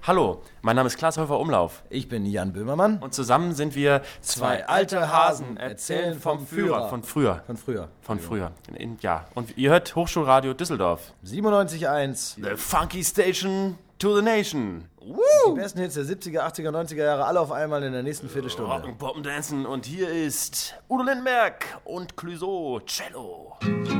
Hallo, mein Name ist Klaas Häufer-Umlauf. Ich bin Jan Böhmermann. Und zusammen sind wir zwei alte Hasen, erzählen vom Führer. Von früher. Von früher. Ja, und ihr hört Hochschulradio Düsseldorf. 97.1. The Funky Station to the Nation. Die besten Hits der 70er, 80er, 90er Jahre, alle auf einmal in der nächsten Viertelstunde. Rock'n, Poppen, Dancen und hier ist Udo Lindenberg und Clouseau Cello.